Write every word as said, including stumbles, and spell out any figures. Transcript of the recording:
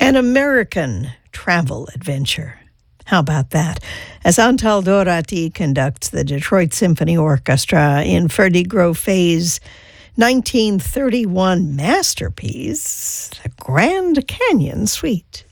An American travel adventure. How about that? As Antal Dorati conducts the Detroit Symphony Orchestra in Ferdy Groffet's nineteen thirty-one masterpiece, the Grand Canyon Suite.